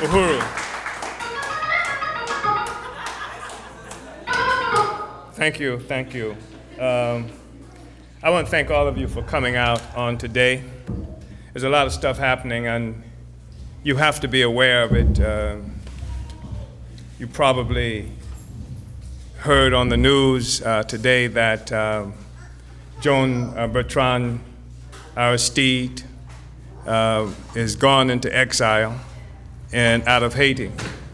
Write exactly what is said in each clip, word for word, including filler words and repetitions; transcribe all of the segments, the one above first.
Uhuru. Thank you, thank you. Um, I want to thank all of you for coming out on today. There's a lot of stuff happening, and you have to be aware of it. Uh, you probably heard on the news uh, today that uh, Joan uh, Bertrand Aristide uh, is gone into exile and out of Haiti.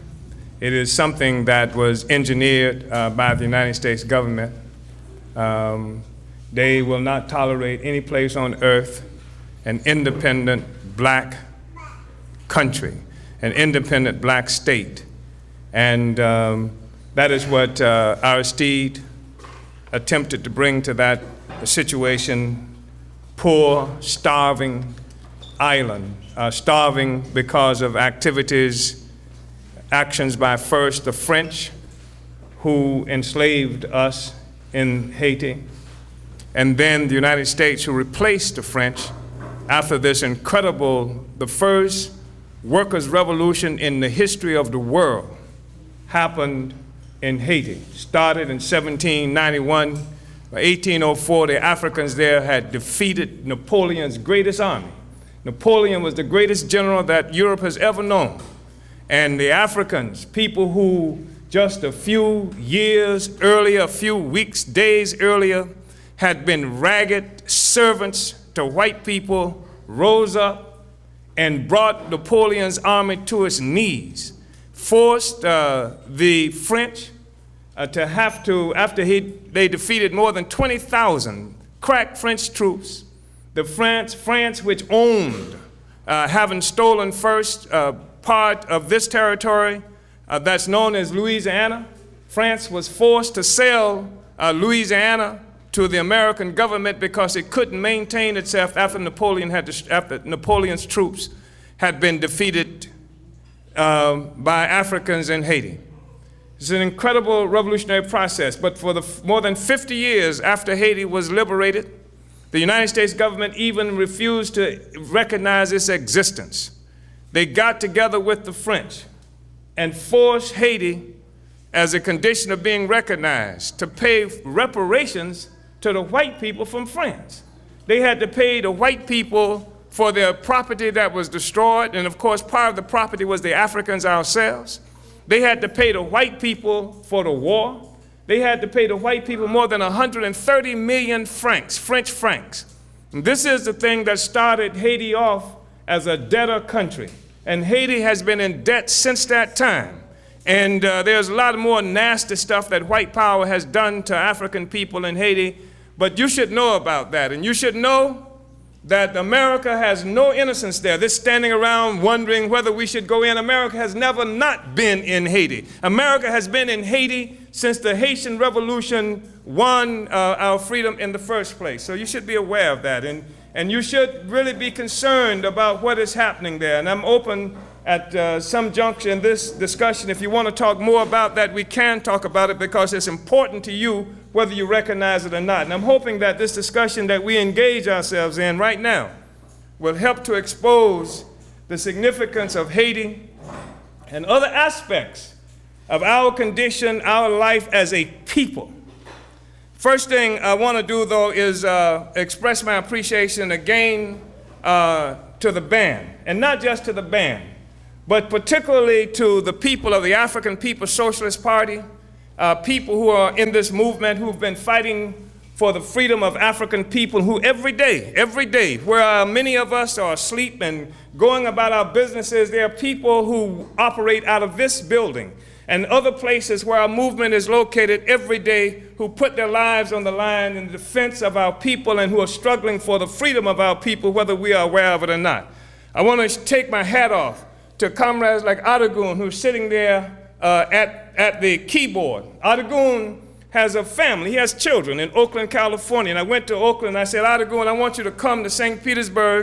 It is something that was engineered uh, by the United States government. Um, they will not tolerate any place on earth an independent black country, an independent black state. And um, that is what uh, Aristide attempted to bring to that situation: poor, starving island, uh, starving because of activities actions by first the French, who enslaved us in Haiti, and then the United States, who replaced the French after this incredible, the first workers' revolution in the history of the world happened in Haiti. Started in seventeen ninety-one. By eighteen oh four, the Africans there had defeated Napoleon's greatest army. Napoleon was the greatest general that Europe has ever known. And the Africans, people who just a few years earlier, a few weeks, days earlier, had been ragged servants to white people, rose up and brought Napoleon's army to its knees, forced uh, the French uh, to have to, after he, they defeated more than twenty thousand crack French troops, the France, France which owned, uh, having stolen first, uh, part of this territory uh, that's known as Louisiana. France was forced to sell uh, Louisiana to the American government because it couldn't maintain itself after Napoleon had to, after Napoleon's troops had been defeated um, by Africans in Haiti. It's an incredible revolutionary process, but for the f- more than fifty years after Haiti was liberated, the United States government even refused to recognize its existence. They got together with the French and forced Haiti, as a condition of being recognized, to pay reparations to the white people from France. They had to pay the white people for their property that was destroyed, and of course part of the property was the Africans ourselves. They had to pay the white people for the war. They had to pay the white people more than one hundred thirty million francs, French francs. And this is the thing that started Haiti off as a debtor country. And Haiti has been in debt since that time. And uh, there's a lot more nasty stuff that white power has done to African people in Haiti, but you should know about that. And you should know that America has no innocence there. This standing around wondering whether we should go in. America has never not been in Haiti. America has been in Haiti since the Haitian Revolution won uh, our freedom in the first place. So you should be aware of that. And And you should really be concerned about what is happening there. And I'm open at uh, some juncture in this discussion. If you want to talk more about that, we can talk about it because it's important to you whether you recognize it or not. And I'm hoping that this discussion that we engage ourselves in right now will help to expose the significance of Haiti and other aspects of our condition, our life as a people. First thing I want to do, though, is uh, express my appreciation again uh, to the band, and not just to the band, but particularly to the people of the African People's Socialist Party, uh, people who are in this movement who've been fighting for the freedom of African people, who every day, every day, where uh, many of us are asleep and going about our businesses, there are people who operate out of this building and other places where our movement is located every day, who put their lives on the line in defense of our people and who are struggling for the freedom of our people, whether we are aware of it or not. I want to take my hat off to comrades like Adegun, who's sitting there uh, at, at the keyboard. Adegun has a family. He has children in Oakland, California. And I went to Oakland and I said, Adegun, I want you to come to Saint Petersburg.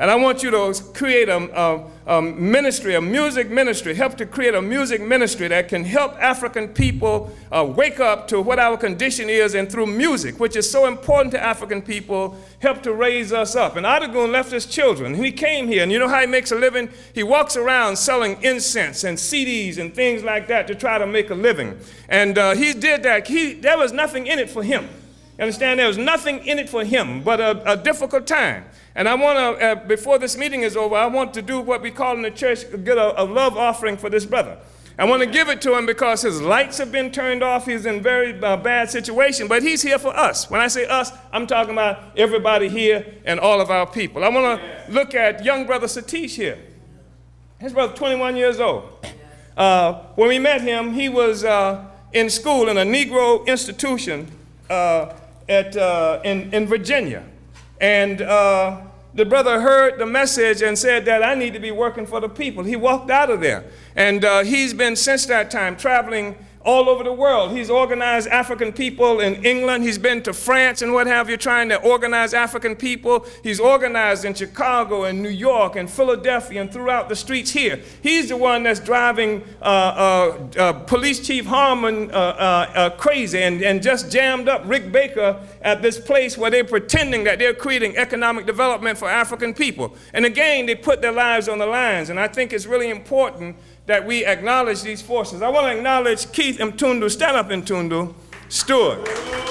And I want you to create a, a, a ministry, a music ministry, help to create a music ministry that can help African people uh, wake up to what our condition is, and through music, which is so important to African people, help to raise us up. And Adegun left his children, and he came here, and you know how he makes a living? He walks around selling incense and C Ds and things like that to try to make a living. And uh, he did that. He, there was nothing in it for him. You understand? There was nothing in it for him but a, a difficult time. And I want to, uh, before this meeting is over, I want to do what we call in the church, get a, a love offering for this brother. I want to give it to him because his lights have been turned off. He's in a very uh, bad situation, but he's here for us. When I say us, I'm talking about everybody here and all of our people. I want to look at young brother Satish here. His brother's twenty-one years old. Uh, when we met him, he was uh, in school in a Negro institution uh, at, uh, in, in Virginia. And uh, the brother heard the message and said that I need to be working for the people. He walked out of there. And uh, he's been, since that time, traveling all over the world. He's organized African people in England. He's been to France and what have you, trying to organize African people. He's organized in Chicago and New York and Philadelphia and throughout the streets here. He's the one that's driving uh, uh, uh, Police Chief Harmon uh, uh, uh, crazy and, and just jammed up Rick Baker at this place where they're pretending that they're creating economic development for African people. And again, they put their lives on the lines. And I think it's really important that we acknowledge these forces. I want to acknowledge Keith Mtundu. Stand up, Mtundu. Stewart.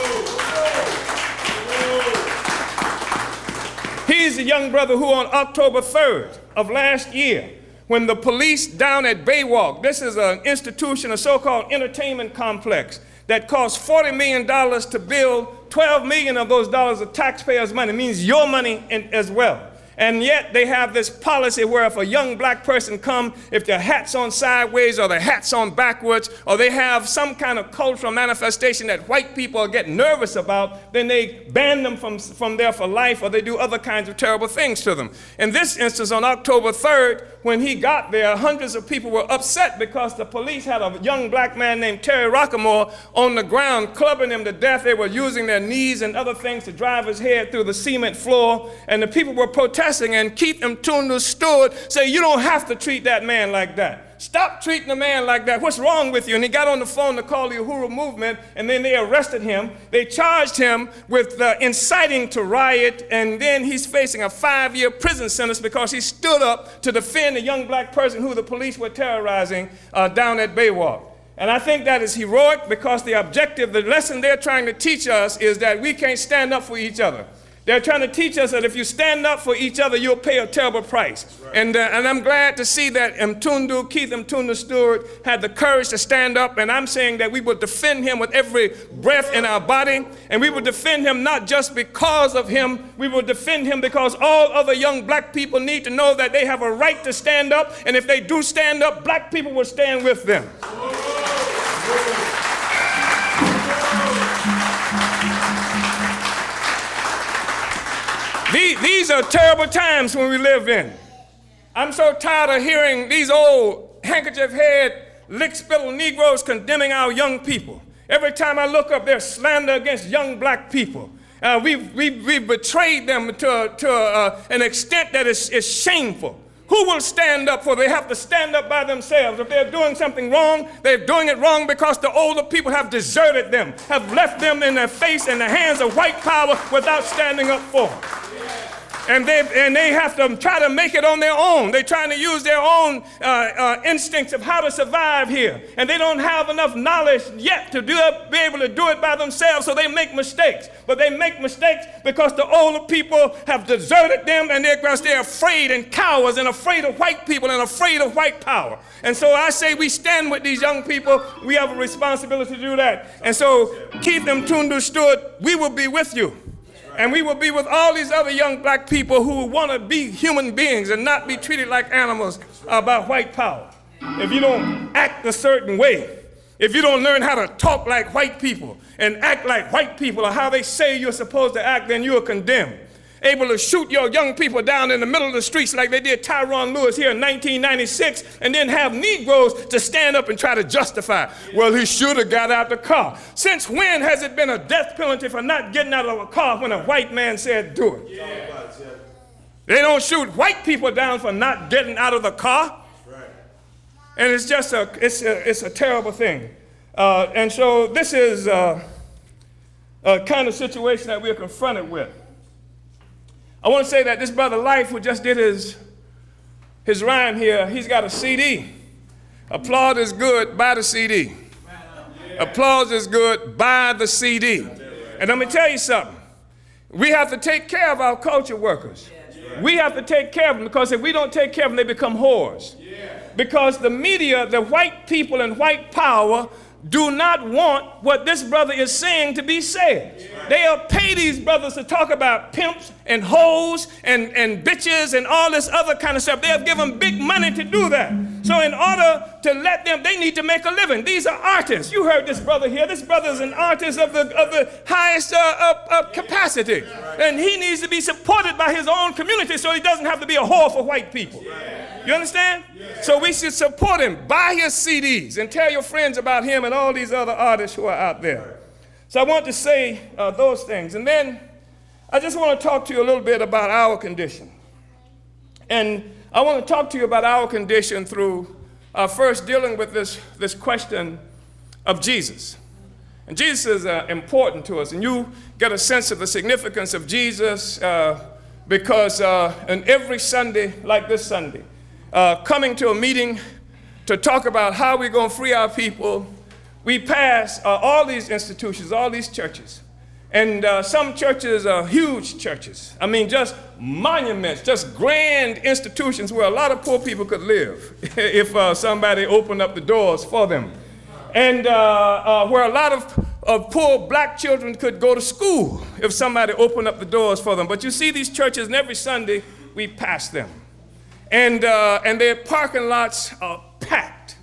He's a young brother who on October third of last year, when the police down at Baywalk, this is an institution, a so-called entertainment complex that cost forty million dollars to build, twelve million dollars of those dollars of taxpayers' money, means your money in, as well. And yet they have this policy where if a young black person come, if their hat's on sideways or their hat's on backwards, or they have some kind of cultural manifestation that white people get nervous about, then they ban them from, from there for life, or they do other kinds of terrible things to them. In this instance, on October third, when he got there, hundreds of people were upset because the police had a young black man named Terry Rockamore on the ground, clubbing him to death. They were using their knees and other things to drive his head through the cement floor, and the people were protesting. And Keith Mtundu stood, say, you don't have to treat that man like that. Stop treating a man like that. What's wrong with you? And he got on the phone to call the Uhuru movement, and then they arrested him. They charged him with uh, inciting to riot, and then he's facing a five-year prison sentence because he stood up to defend a young black person who the police were terrorizing uh, down at Baywalk. And I think that is heroic because the objective, the lesson they're trying to teach us is that we can't stand up for each other. They're trying to teach us that if you stand up for each other, you'll pay a terrible price. Right. And, uh, and I'm glad to see that Mtundu, Keith Mtundu Stewart, had the courage to stand up. And I'm saying that we will defend him with every breath in our body. And we will defend him not just because of him. We will defend him because all other young black people need to know that they have a right to stand up. And if they do stand up, black people will stand with them. These are terrible times when we live in. I'm so tired of hearing these old handkerchief-head, lick-spittle Negroes condemning our young people. Every time I look up, there's slander against young black people. Uh, we've, we've, we've betrayed them to, to uh, an extent that is, is shameful. Who will stand up for? They have to stand up by themselves. If they're doing something wrong, they're doing it wrong because the older people have deserted them, have left them in their face in the hands of white power without standing up for them. And they, and they have to try to make it on their own. They're trying to use their own uh, uh, instincts of how to survive here. And they don't have enough knowledge yet to do it, be able to do it by themselves, so they make mistakes. But they make mistakes because the older people have deserted them, and they're, they're afraid and cowards and afraid of white people and afraid of white power. And so I say we stand with these young people. We have a responsibility to do that. And so Keith Mtundu Stewart, we will be with you. And we will be with all these other young black people who want to be human beings and not be treated like animals uh, by white power. If you don't act a certain way, if you don't learn how to talk like white people and act like white people or how they say you're supposed to act, then you are condemned. Able to shoot your young people down in the middle of the streets like they did Tyronn Lewis here in nineteen ninety-six, and then have Negroes to stand up and try to justify, well, he should have got out the car. Since when has it been a death penalty for not getting out of a car when a white man said do it? Yeah. They don't shoot white people down for not getting out of the car. That's right. And it's just a, it's a, it's a terrible thing. Uh, and so this is uh, a kind of situation that we're confronted with. I want to say that this brother Life, who just did his, his rhyme here, he's got a C D. Applaud is good, buy the C D. Yeah. Applause is good, buy the C D. Right. And let me tell you something. We have to take care of our culture workers. Yeah. We have to take care of them, because if we don't take care of them, they become whores. Yeah. Because the media, the white people and white power, do not want what this brother is saying to be said. Yeah. They'll pay these brothers to talk about pimps and hoes and, and bitches and all this other kind of stuff. They'll give them big money to do that. So in order to let them, they need to make a living. These are artists. You heard this brother here. This brother is an artist of the, of the highest uh, uh, uh, capacity. And he needs to be supported by his own community so he doesn't have to be a whore for white people. You understand? So we should support him. Buy his C Ds and tell your friends about him and all these other artists who are out there. So I want to say uh, those things. And then I just want to talk to you a little bit about our condition. And I want to talk to you about our condition through uh, first dealing with this, this question of Jesus. And Jesus is uh, important to us. And you get a sense of the significance of Jesus uh, because uh, on every Sunday, like this Sunday, Uh, coming to a meeting to talk about how we're going to free our people, we pass uh, all these institutions, all these churches. And uh, some churches are huge churches. I mean, just monuments, just grand institutions where a lot of poor people could live if uh, somebody opened up the doors for them. And uh, uh, where a lot of, of poor black children could go to school if somebody opened up the doors for them. But you see these churches, and every Sunday we pass them. And, uh, and their parking lots are packed.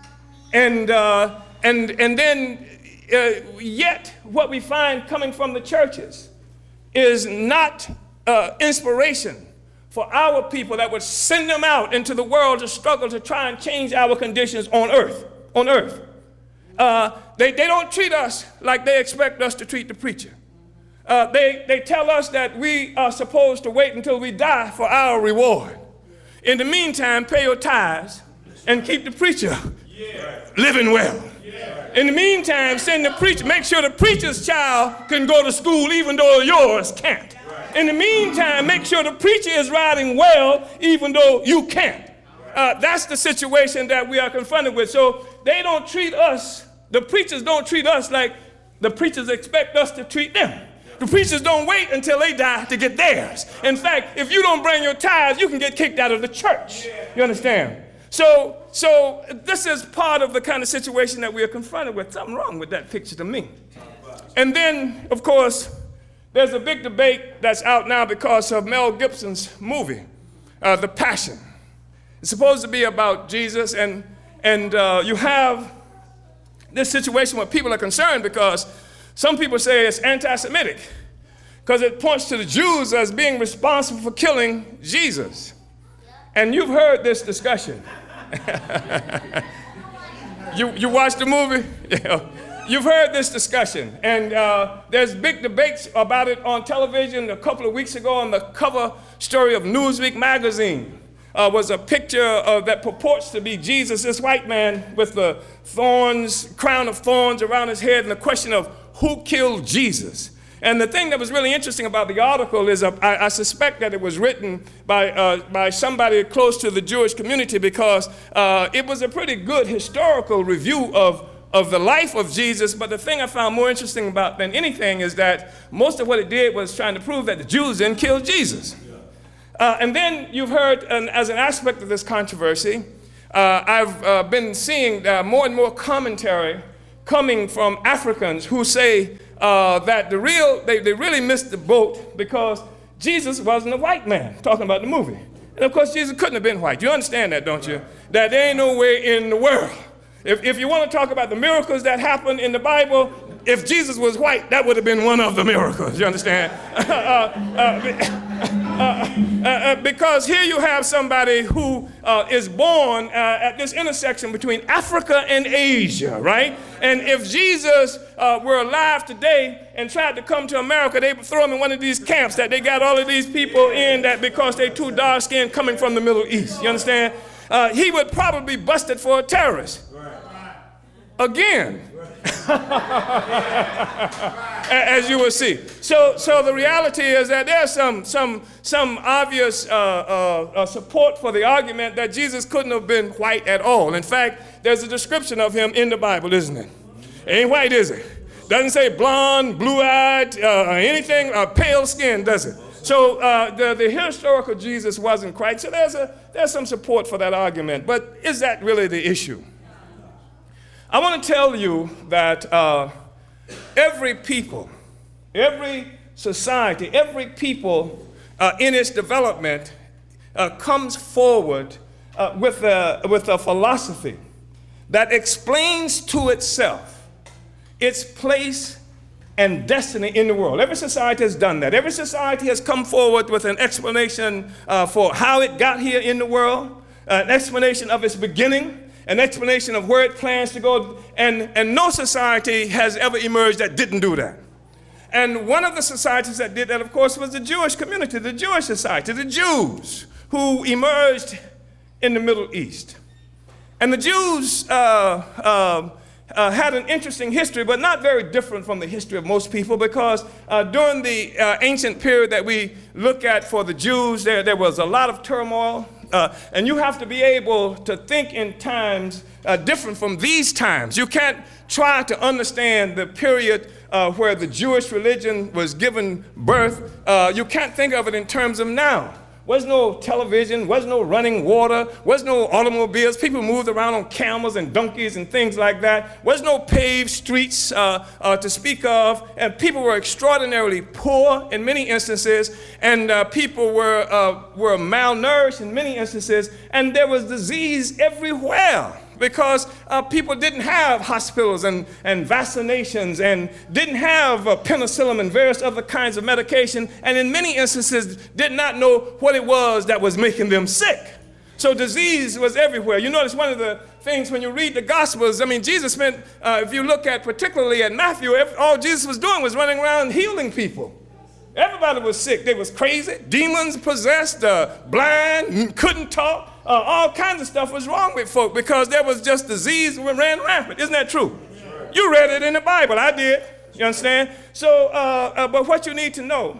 And, uh, and, and then, uh, yet, what we find coming from the churches is not uh, inspiration for our people that would send them out into the world to struggle to try and change our conditions on earth. On earth. Uh, they, they don't treat us like they expect us to treat the preacher. Uh, they, they tell us that we are supposed to wait until we die for our reward. In the meantime, pay your tithes and keep the preacher yeah. living well. Yeah. In the meantime, send the preacher, make sure the preacher's child can go to school even though yours can't. Right. In the meantime, make sure the preacher is riding well even though you can't. Uh, that's the situation that we are confronted with. So they don't treat us, the preachers don't treat us like the preachers expect us to treat them. The preachers don't wait until they die to get theirs. In fact, if you don't bring your tithes, you can get kicked out of the church. You understand? So, so this is part of the kind of situation that we are confronted with. Something wrong with that picture to me. And then, of course, there's a big debate that's out now because of Mel Gibson's movie, uh, The Passion. It's supposed to be about Jesus, and, and uh, you have this situation where people are concerned because some people say it's anti-Semitic because it points to the Jews as being responsible for killing Jesus. And you've heard this discussion. you, you watched the movie? Yeah. You've heard this discussion. And uh, there's big debates about it on television. A couple of weeks ago on the cover story of Newsweek magazine uh, was a picture of, that purports to be Jesus, this white man with the thorns, crown of thorns around his head, and the question of who killed Jesus? And the thing that was really interesting about the article is uh, I, I suspect that it was written by, uh, by somebody close to the Jewish community because uh, it was a pretty good historical review of, of the life of Jesus. But the thing I found more interesting about than anything is that most of what it did was trying to prove that the Jews didn't kill Jesus. Uh, and then you've heard, an, as an aspect of this controversy, uh, I've uh, been seeing uh, more and more commentary coming from Africans who say uh, that the real, they, they really missed the boat because Jesus wasn't a white man, talking about the movie. And of course, Jesus couldn't have been white. You understand that, don't you? That there ain't no way in the world. If, if you want to talk about the miracles that happened in the Bible, if Jesus was white, that would have been one of the miracles. You understand? uh, uh, uh, uh, because here you have somebody who uh, is born uh, at this intersection between Africa and Asia, right? And if Jesus uh, were alive today and tried to come to America, they would throw him in one of these camps that they got all of these people in that because they're too dark-skinned coming from the Middle East. You understand? Uh, he would probably be busted for a terrorist. Again. As you will see. So, so the reality is that there's some, some, some obvious uh, uh, uh, support for the argument that Jesus couldn't have been white at all. In fact, there's a description of him in the Bible, isn't it? Ain't white, is it? Doesn't say blonde, blue-eyed, uh, anything, uh, pale skin, does it? So uh, the, the historical Jesus wasn't Christ. So there's, a, there's some support for that argument. But is that really the issue? I want to tell you that uh, every people, every society, every people uh, in its development uh, comes forward uh, with, a, with a philosophy that explains to itself its place and destiny in the world. Every society has done that. Every society has come forward with an explanation uh, for how it got here in the world, uh, an explanation of its beginning, an explanation of where it plans to go, and, and no society has ever emerged that didn't do that. And one of the societies that did that, of course, was the Jewish community, the Jewish society, the Jews who emerged in the Middle East. And the Jews uh, uh, uh, had an interesting history, but not very different from the history of most people, because uh, during the uh, ancient period that we look at for the Jews, there, there was a lot of turmoil. Uh, and you have to be able to think in times uh, different from these times. You can't try to understand the period uh, where the Jewish religion was given birth. Uh, you can't think of it in terms of now. Was no television, was no running water, was no automobiles. People moved around on camels and donkeys and things like that. Was no paved streets uh, uh, to speak of. And people were extraordinarily poor in many instances. And uh, people were, uh, were malnourished in many instances. And there was disease everywhere, because uh, people didn't have hospitals and, and vaccinations and didn't have uh, penicillin and various other kinds of medication, and in many instances did not know what it was that was making them sick. So disease was everywhere. You notice one of the things when you read the Gospels, I mean, Jesus spent, uh, if you look at particularly at Matthew, all Jesus was doing was running around healing people. Everybody was sick. They was crazy, demons possessed, uh, blind, couldn't talk. Uh, all kinds of stuff was wrong with folk because there was just disease that ran rampant. Isn't that true? Sure. You read it in the Bible. I did. You understand? So, uh, uh, but what you need to know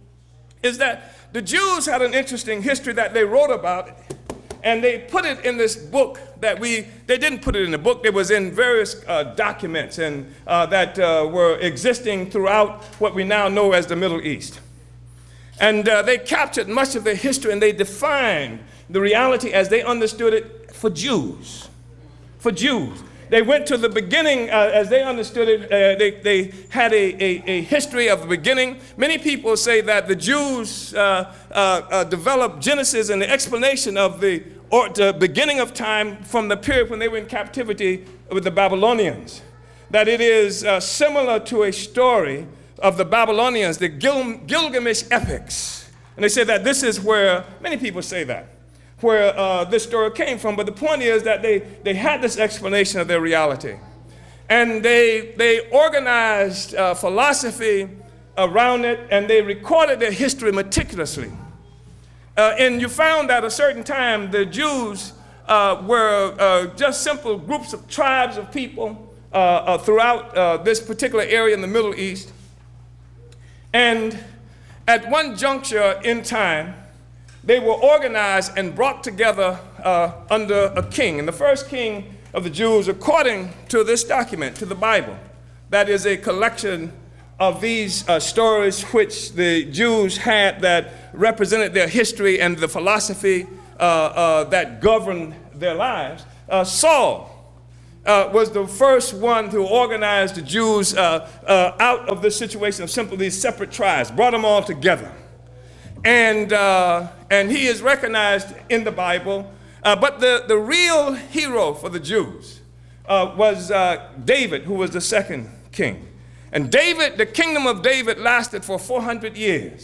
is that the Jews had an interesting history that they wrote about, and they put it in this book that we, they didn't put it in the book. It was in various uh, documents and uh, that uh, were existing throughout what we now know as the Middle East. And uh, they captured much of their history, and they defined the reality as they understood it for Jews. For Jews. They went to the beginning uh, as they understood it. Uh, they, they had a, a, a history of the beginning. Many people say that the Jews uh, uh, uh, developed Genesis and the explanation of the, or the beginning of time from the period when they were in captivity with the Babylonians. That it is uh, similar to a story of the Babylonians, the Gil- Gilgamesh epics. And they say that this is where, many people say that, where uh, this story came from. But the point is that they, they had this explanation of their reality. And they, they organized uh, philosophy around it, and they recorded their history meticulously. Uh, and you found at a certain time the Jews uh, were uh, just simple groups of tribes of people uh, uh, throughout uh, this particular area in the Middle East. And at one juncture in time, they were organized and brought together uh, under a king. And the first king of the Jews, according to this document, to the Bible, that is a collection of these uh, stories which the Jews had that represented their history and the philosophy uh, uh, that governed their lives. Uh, Saul uh, was the first one to organize the Jews uh, uh, out of this situation of simply these separate tribes, brought them all together. And, uh, and he is recognized in the Bible. Uh, but the, the real hero for the Jews uh, was uh, David, who was the second king. And David, the kingdom of David lasted for four hundred years.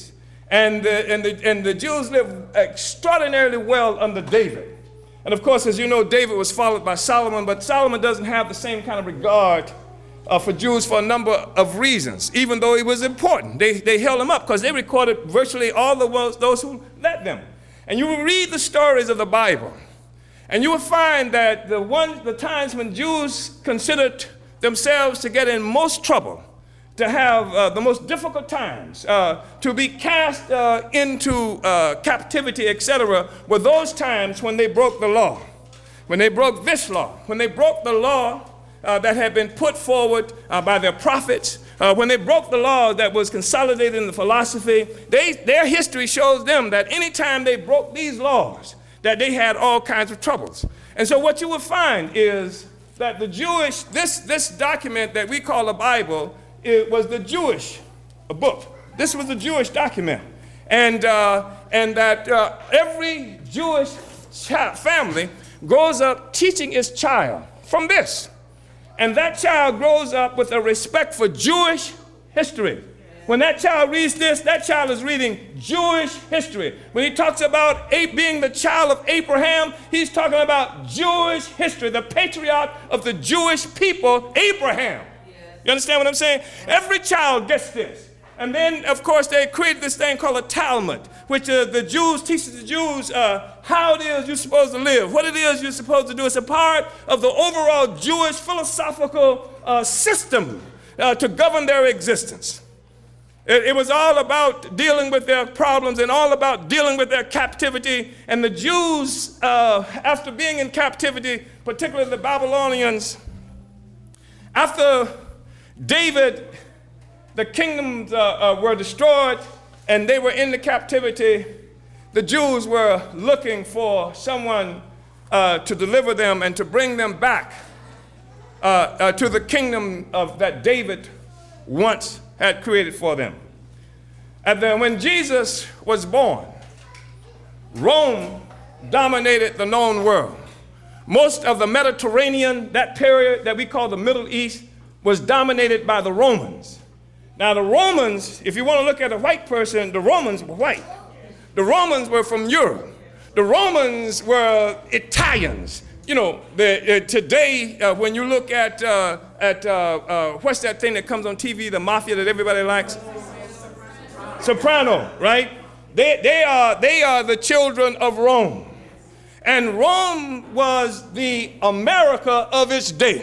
And the, and, the, and the Jews lived extraordinarily well under David. And of course, as you know, David was followed by Solomon, but Solomon doesn't have the same kind of regard uh, for Jews for a number of reasons, even though he was important. They, they held him up because they recorded virtually all the ones, those who led them. And you will read the stories of the Bible, and you will find that the, one, the times when Jews considered themselves to get in most trouble, to have uh, the most difficult times, uh, to be cast uh, into uh, captivity, et cetera, were those times when they broke the law, when they broke this law, when they broke the law uh, that had been put forward uh, by their prophets, uh, when they broke the law that was consolidated in the philosophy. They, their history shows them that anytime they broke these laws, that they had all kinds of troubles. And so what you will find is that the Jewish, this, this document that we call the Bible, it was the Jewish book. This was a Jewish document. And, uh, and that uh, every Jewish child, family grows up teaching its child from this. And that child grows up with a respect for Jewish history. When that child reads this, that child is reading Jewish history. When he talks about being the child of Abraham, he's talking about Jewish history, the patriarch of the Jewish people, Abraham. You understand what I'm saying? Every child gets this. And then, of course, they created this thing called a Talmud, which uh, the Jews teaches the Jews uh, how it is you're supposed to live, what it is you're supposed to do. It's a part of the overall Jewish philosophical uh, system uh, to govern their existence. It, it was all about dealing with their problems and all about dealing with their captivity. And the Jews, uh, after being in captivity, particularly the Babylonians, after David, the kingdoms uh, uh, were destroyed and they were in the captivity, the Jews were looking for someone uh, to deliver them and to bring them back uh, uh, to the kingdom of that David once had created for them. And then when Jesus was born, Rome dominated the known world. Most of the Mediterranean, that period that we call the Middle East, was dominated by the Romans. Now the Romans, if you want to look at a white person, the Romans were white. The Romans were from Europe. The Romans were Italians. You know, the, uh, today uh, when you look at, uh, at uh, uh, what's that thing that comes on T V, the mafia that everybody likes? Soprano, right? They, they, are, they are the children of Rome. And Rome was the America of its day.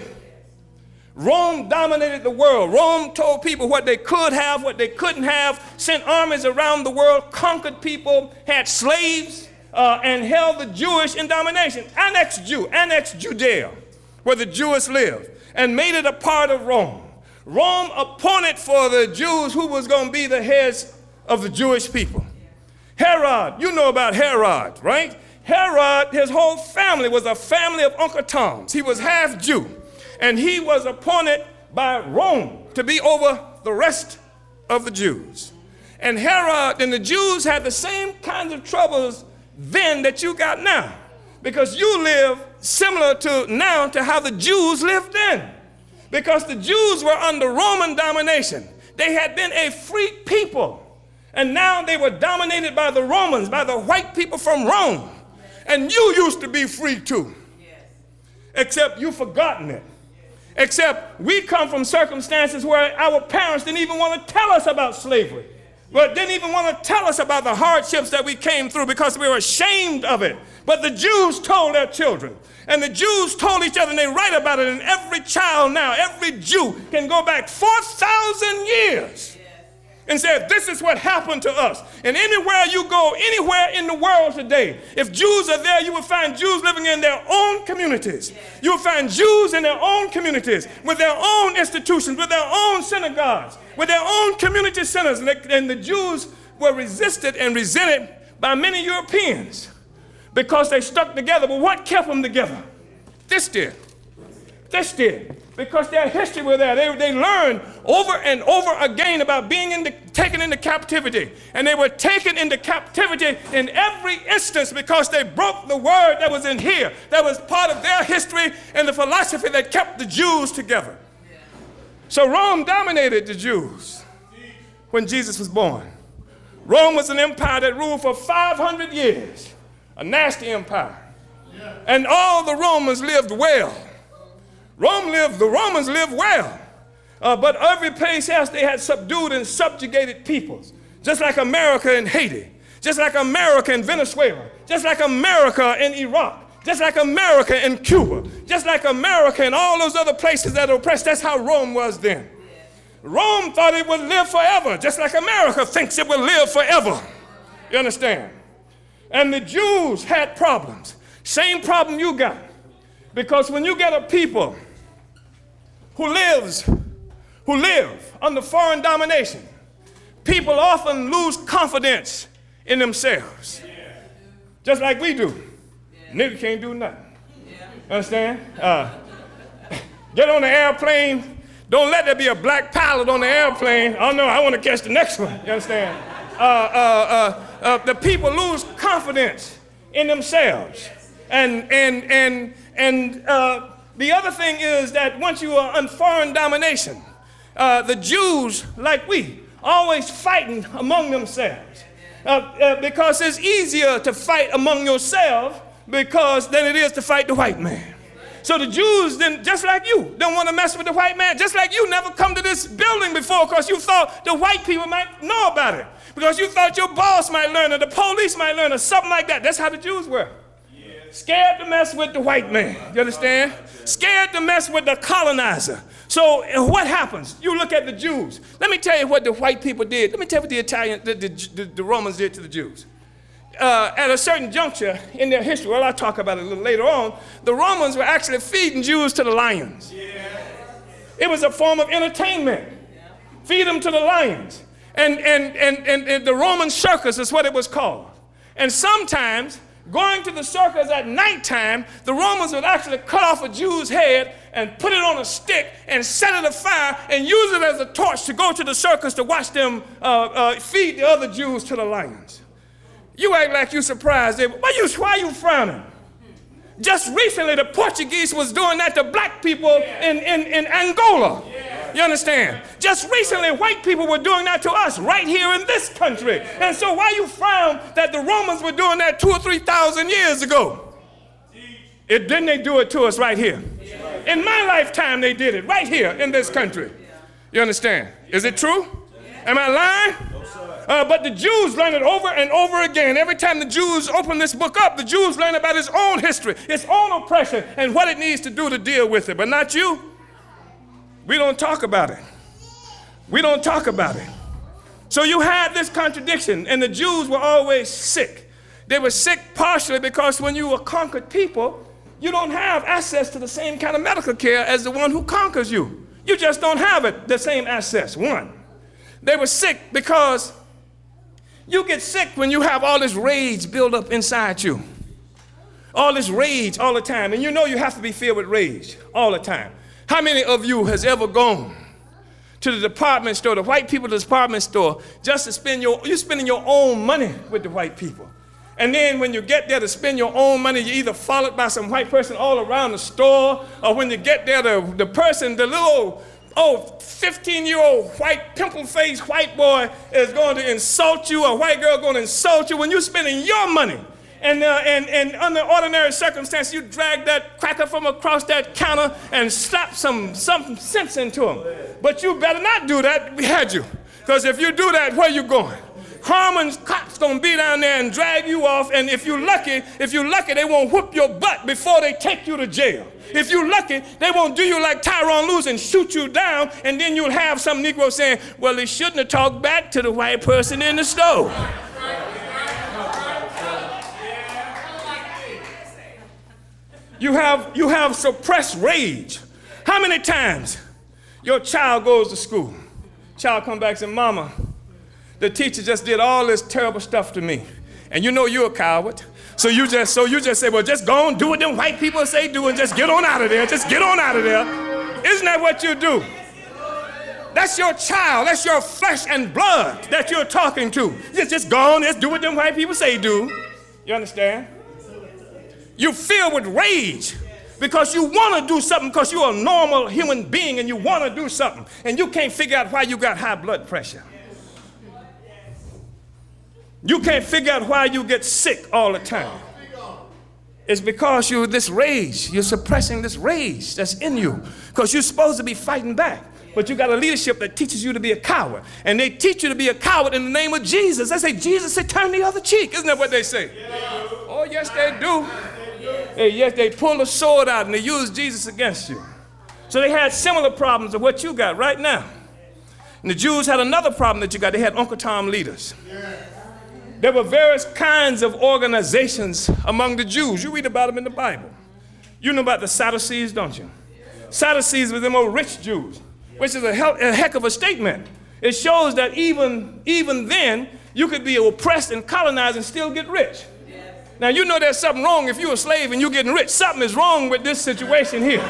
Rome dominated the world. Rome told people what they could have, what they couldn't have, sent armies around the world, conquered people, had slaves, uh, and held the Jewish in domination. Annexed Jew, annexed Judea, where the Jews lived, and made it a part of Rome. Rome appointed for the Jews who was going to be the heads of the Jewish people. Herod, you know about Herod, right? Herod, his whole family was a family of Uncle Toms. He was half Jew. And he was appointed by Rome to be over the rest of the Jews. And Herod and the Jews had the same kinds of troubles then that you got now, because you live similar to now to how the Jews lived then. Because the Jews were under Roman domination. They had been a free people, and now they were dominated by the Romans, by the white people from Rome. And you used to be free too, except you've forgotten it. Except we come from circumstances where our parents didn't even want to tell us about slavery. But didn't even want to tell us about the hardships that we came through because we were ashamed of it. But the Jews told their children. And the Jews told each other, and they write about it. And every child now, every Jew can go back four thousand years and say, this is what happened to us. And anywhere you go, anywhere in the world today, if Jews are there, you will find Jews living in their own communities. You will find Jews in their own communities, with their own institutions, with their own synagogues, with their own community centers. And, they, and the Jews were resisted and resented by many Europeans because they stuck together. But what kept them together? This did. This did. Because their history was there. They, they learned over and over again about being in the, taken into captivity. And they were taken into captivity in every instance because they broke the word that was in here, that was part of their history and the philosophy that kept the Jews together. So Rome dominated the Jews when Jesus was born. Rome was an empire that ruled for five hundred years, a nasty empire. And all the Romans lived well. Rome lived, the Romans lived well. Uh, but every place else they had subdued and subjugated peoples, just like America in Haiti, just like America in Venezuela, just like America in Iraq, just like America in Cuba, just like America in all those other places that are oppressed. That's how Rome was then. Rome thought it would live forever, just like America thinks it will live forever. You understand? And the Jews had problems. Same problem you got. Because when you get a people who lives, who live under foreign domination, people often lose confidence in themselves. Just like we do. Nigga can't do nothing. Understand? Uh, get on the airplane. Don't let there be a black pilot on the airplane. Oh no, I want to catch the next one. You understand? Uh, uh, uh, uh, the people lose confidence in themselves. And and and and uh, the other thing is that once you are on foreign domination, uh, the Jews, like we, always fighting among themselves. Uh, uh, because it's easier to fight among yourself because than it is to fight the white man. So the Jews, then, just like you, don't want to mess with the white man. Just like you never come to this building before because you thought the white people might know about it. Because you thought your boss might learn or the police might learn or something like that. That's how the Jews were. Scared to mess with the white man. You understand? Scared to mess with the colonizer. So what happens? You look at the Jews. Let me tell you what the white people did. Let me tell you what the Italian, the, the, the, the Romans did to the Jews. Uh, at a certain juncture in their history, well, I'll talk about it a little later on, the Romans were actually feeding Jews to the lions. Yeah. It was a form of entertainment. Yeah. Feed them to the lions. And, and, and, and, and the Roman circus is what it was called. And sometimes, going to the circus at nighttime, the Romans would actually cut off a Jew's head and put it on a stick and set it afire and use it as a torch to go to the circus to watch them uh, uh, feed the other Jews to the lions. You act like you're surprised. Why you, why you frowning? Just recently, the Portuguese was doing that to black people in, in, in Angola. You understand? Just recently, white people were doing that to us right here in this country. And so why you frown that the Romans were doing that two or three thousand years ago? It, didn't they do it to us right here? In my lifetime, they did it right here in this country. You understand? Is it true? Am I lying? Uh, but the Jews learn it over and over again. Every time the Jews open this book up, the Jews learn about its own history, its own oppression, and what it needs to do to deal with it. But not you. We don't talk about it. We don't talk about it. So you had this contradiction, and the Jews were always sick. They were sick partially because when you were conquered people, you don't have access to the same kind of medical care as the one who conquers you. You just don't have it, the same access, one. They were sick because you get sick when you have all this rage built up inside you. All this rage all the time. And you know you have to be filled with rage all the time. How many of you has ever gone to the department store, the white people department store, just to spend your, you're spending your own money with the white people. And then when you get there to spend your own money, you're either followed by some white person all around the store, or when you get there, the, the person, the little oh, fifteen-year-old white, pimple-faced white boy is going to insult you, a white girl going to insult you when you're spending your money. And, uh, and, and under ordinary circumstances, you drag that cracker from across that counter and slap some, some sense into him. But you better not do that, we had you. Because if you do that, where you going? Harmon's cops gonna be down there and drag you off, and if you're lucky, if you're lucky, they won't whoop your butt before they take you to jail. If you're lucky, they won't do you like Tyrone Lewis and shoot you down, and then you'll have some Negro saying, well, they shouldn't have talked back to the white person in the store. You have, you have suppressed rage. How many times your child goes to school, child comes back and says, Mama, the teacher just did all this terrible stuff to me. And you know you're a coward. So you just so you just say, well, just go and do what them white people say do and just get on out of there. Just get on out of there. Isn't that what you do? That's your child. That's your flesh and blood that you're talking to. Just, just go on, just do what them white people say do. You understand? You're filled with rage because you want to do something because you're a normal human being and you want to do something. And you can't figure out why you got high blood pressure. You can't figure out why you get sick all the time. It's because you're this rage. You're suppressing this rage that's in you because you're supposed to be fighting back. But you got a leadership that teaches you to be a coward. And they teach you to be a coward in the name of Jesus. They say, Jesus said, turn the other cheek. Isn't that what they say? Yeah. Oh, yes, they do. Hey, yes, they pull a sword out and they use Jesus against you. So they had similar problems to what you got right now. And the Jews had another problem that you got. They had Uncle Tom leaders. Yeah. There were various kinds of organizations among the Jews. You read about them in the Bible. You know about the Sadducees, don't you? Sadducees were the more rich Jews, which is a, hell, a heck of a statement. It shows that even, even then, you could be oppressed and colonized and still get rich. Now, you know there's something wrong if you're a slave and you're getting rich. Something is wrong with this situation here.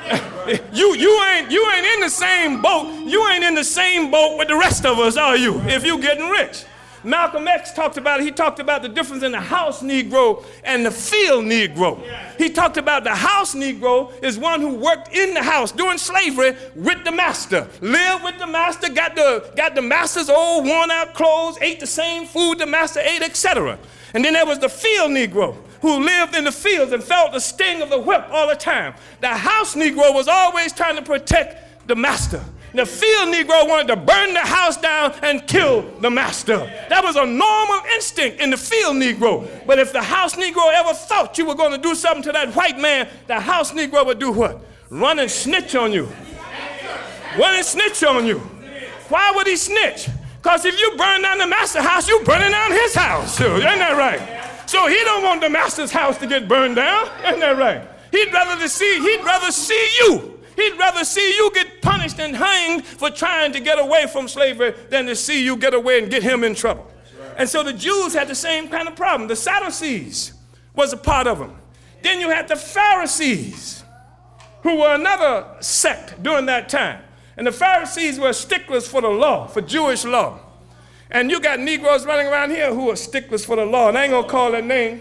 you, you, ain't, you ain't in the same boat. You ain't in the same boat with the rest of us, are you, if you're getting rich? Malcolm X talked about it. He talked about the difference in the house Negro and the field Negro. He talked about the house Negro is one who worked in the house during slavery with the master, lived with the master, got the, got the master's old worn out clothes, ate the same food the master ate, et cetera. And then there was the field Negro who lived in the fields and felt the sting of the whip all the time. The house Negro was always trying to protect the master. The field Negro wanted to burn the house down and kill the master. That was a normal instinct in the field Negro. But if the house Negro ever thought you were going to do something to that white man, the house Negro would do what? Run and snitch on you. Run and snitch on you. Why would he snitch? Because if you burn down the master's house, you're burning down his house too. Isn't that right? So he don't want the master's house to get burned down. Isn't that right? He'd rather to see, he'd rather see you. He'd rather see you get punished and hanged for trying to get away from slavery than to see you get away and get him in trouble. Right. And so the Jews had the same kind of problem. The Sadducees was a part of them. Then you had the Pharisees, who were another sect during that time. And the Pharisees were sticklers for the law, for Jewish law. And you got Negroes running around here who are sticklers for the law. And I ain't gonna call their name.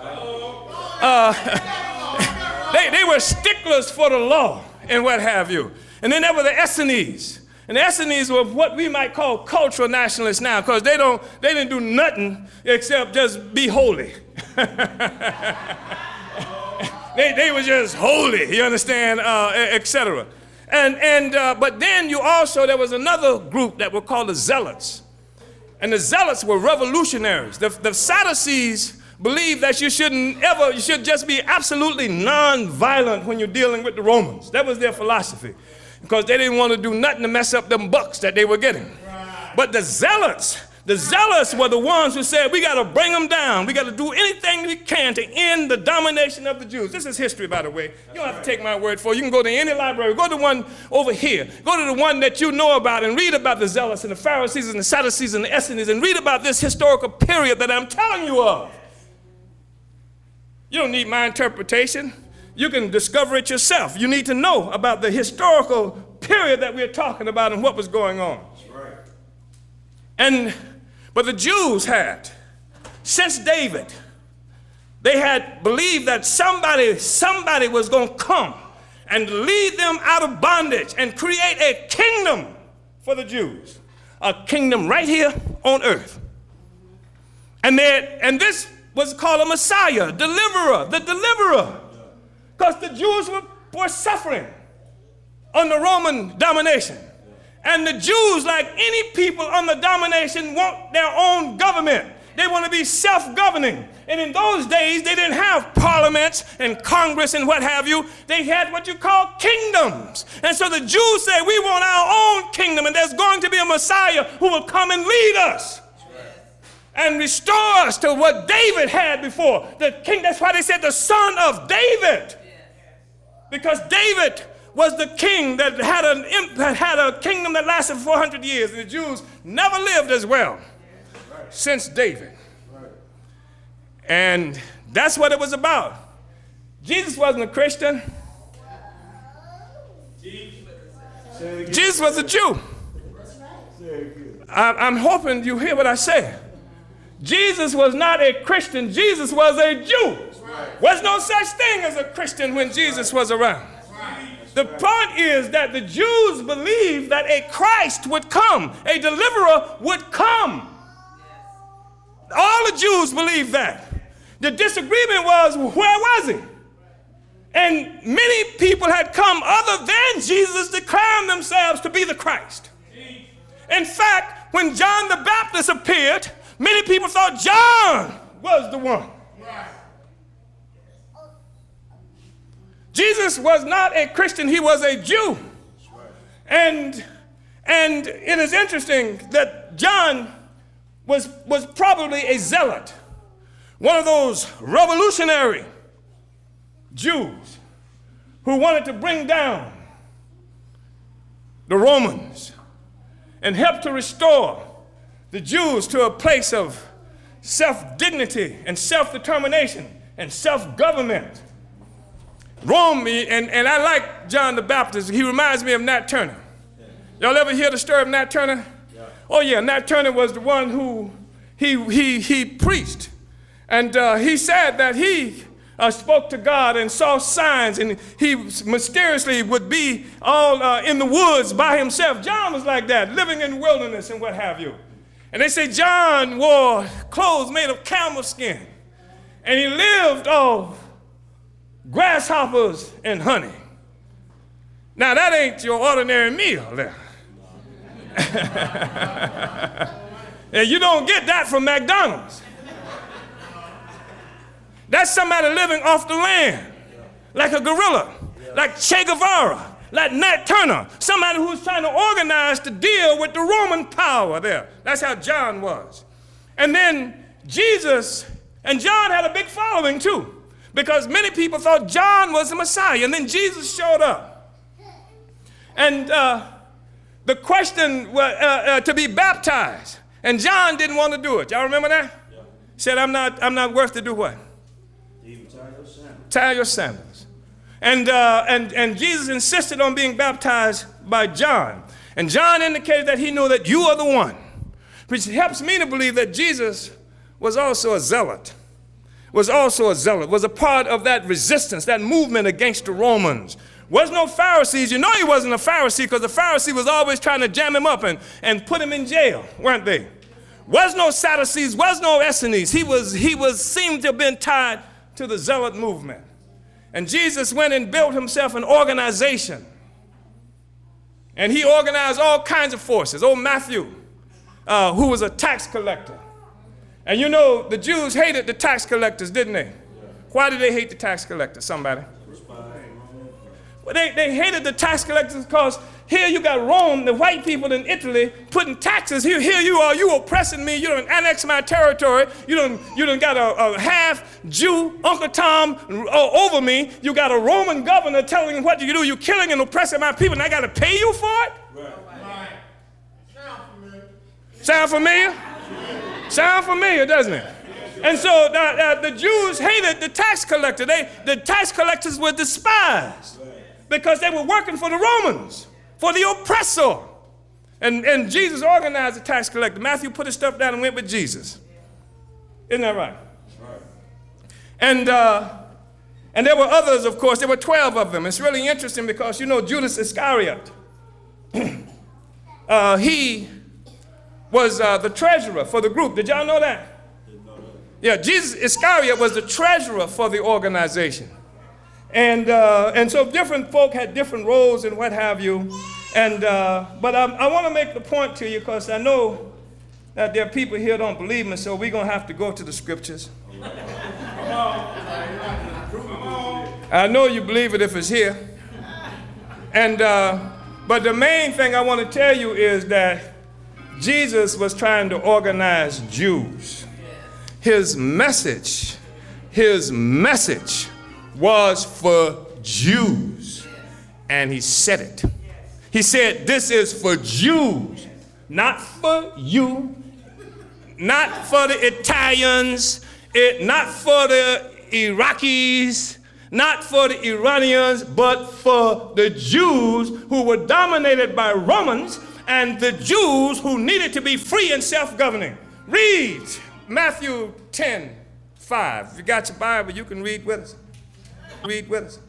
Uh, they, they were sticklers for the law and what have you. And then there were the Essenes. And the Essenes were what we might call cultural nationalists now, because they don't they didn't do nothing except just be holy. they, they were just holy, you understand, uh, et cetera. And, and, uh, but then you also, there was another group that were called the Zealots. And the Zealots were revolutionaries. The, the Sadducees believed that you shouldn't ever, you should just be absolutely non-violent when you're dealing with the Romans. That was their philosophy, because they didn't want to do nothing to mess up them bucks that they were getting. Right. But the Zealots, the Zealots were the ones who said, we got to bring them down. We got to do anything we can to end the domination of the Jews. This is history, by the way. You don't have to take my word for it. You can go to any library. Go to one over here. Go to the one that you know about and read about the Zealots and the Pharisees and the Sadducees and the Essenes and read about this historical period that I'm telling you of. You don't need my interpretation. You can discover it yourself. You need to know about the historical period that we're talking about and what was going on. That's right. And, but the Jews had, since David, they had believed that somebody, somebody was going to come and lead them out of bondage and create a kingdom for the Jews. A kingdom right here on earth. And, they, and this was called a Messiah, deliverer, the deliverer. Because the Jews were, were suffering under Roman domination. And the Jews, like any people under domination, want their own government. They want to be self-governing. And in those days, they didn't have parliaments and Congress and what have you. They had what you call kingdoms. And so the Jews said, we want our own kingdom, and there's going to be a Messiah who will come and lead us and restore us to what David had before. The king, that's why they said the son of David. Because David was the king that had, an, that had a kingdom that lasted four hundred years, and the Jews never lived as well since David. And that's what it was about. Jesus wasn't a Christian. Jesus was a Jew. I'm hoping you hear what I said. Jesus was not a Christian. Jesus was a Jew. Right. Was no such thing as a Christian when Jesus was around. Right. The point is that the Jews believed that a Christ would come, a deliverer would come. All the Jews believed that. The disagreement was, where was he? And many people had come other than Jesus declaring themselves to be the Christ. In fact, when John the Baptist appeared, many people thought John was the one. Jesus was not a Christian, he was a Jew. And, and it is interesting that John was, was probably a zealot, one of those revolutionary Jews who wanted to bring down the Romans and help to restore the Jews to a place of self-dignity and self-determination and self-government. Rome, and, and I like John the Baptist. He reminds me of Nat Turner. Y'all ever hear the story of Nat Turner? Yeah. Oh yeah, Nat Turner was the one who he, he, he preached. And uh, he said that he uh, spoke to God and saw signs, and he mysteriously would be all uh, in the woods by himself. John was like that, living in the wilderness and what have you. And they say John wore clothes made of camel skin, and he lived off grasshoppers and honey. Now that ain't your ordinary meal there. And you don't get that from McDonald's. That's somebody living off the land, like a gorilla, like Che Guevara, like Nat Turner, somebody who's trying to organize to deal with the Roman power there. That's how John was. And then Jesus, and John had a big following too, because many people thought John was the Messiah. And then Jesus showed up. And uh, the question was uh, uh, to be baptized. And John didn't want to do it. Y'all remember that? Yeah. He said, I'm not, I'm not worth to do what? Even tie your sandals. Tie your sandals. And, uh, and, and Jesus insisted on being baptized by John. And John indicated that he knew that you are the one, which helps me to believe that Jesus was also a zealot. was also a zealot, was a part of that resistance, that movement against the Romans. Was no Pharisees. You know he wasn't a Pharisee because the Pharisee was always trying to jam him up and, and put him in jail, weren't they? Was no Sadducees, was no Essenes. He was, he was seemed to have been tied to the zealot movement. And Jesus went and built himself an organization. And he organized all kinds of forces. Old Matthew, uh, who was a tax collector. And you know, the Jews hated the tax collectors, didn't they? Why did they hate the tax collectors? Somebody? Well, they, they hated the tax collectors because here you got Rome, the white people in Italy, putting taxes. Here, here you are, you oppressing me. You done annexed my territory. You done, you done got a, a half Jew, Uncle Tom, uh, over me. You got a Roman governor telling him what you do. You're killing and oppressing my people, and I got to pay you for it? Right. Right. Sound familiar? Sound familiar? Sound familiar, doesn't it? And so uh, uh, the Jews hated the tax collector. They, the tax collectors were despised because they were working for the Romans, for the oppressor. And, and Jesus organized the tax collector. Matthew put his stuff down and went with Jesus. Isn't that right? Right. And, uh, and there were others, of course. There were twelve of them. It's really interesting because, you know, Judas Iscariot, uh, he was uh, the treasurer for the group. Did y'all know that? Yeah, Jesus Iscariot was the treasurer for the organization. And, uh, and so different folk had different roles and what have you. And, uh, but I, I want to make the point to you because I know that there are people here who don't believe me, so we're going to have to go to the scriptures. I know you believe it if it's here. And, uh, but the main thing I want to tell you is that Jesus was trying to organize Jews. His message, his message was for Jews. And he said it. He said, this is for Jews, not for you, not for the Italians, it, not for the Iraqis, not for the Iranians, but for the Jews who were dominated by Romans and the Jews who needed to be free and self-governing. Read Matthew ten, five. If you got your Bible, you can read with us. Read with us.